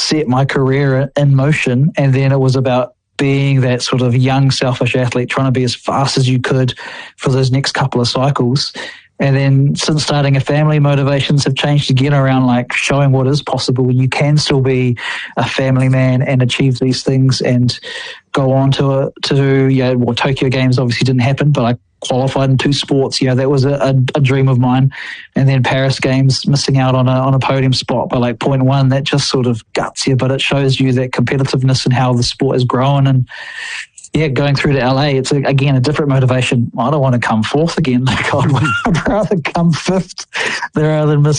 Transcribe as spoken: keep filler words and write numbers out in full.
set my career in motion, and then it was about being that sort of young, selfish athlete, trying to be as fast as you could for those next couple of cycles. And then since starting a family, motivations have changed again around like showing what is possible. You can still be a family man and achieve these things and go on to, a, to yeah, well, Tokyo Games obviously didn't happen, but I qualified in two sports. You know, that was a, a, a dream of mine. And then Paris Games, missing out on a, on a podium spot by like point one, that just sort of guts you, but it shows you that competitiveness and how the sport has grown. And yeah, going through to L A, it's, a, again, a different motivation. I don't want to come fourth again. God, I'd rather come fifth rather than miss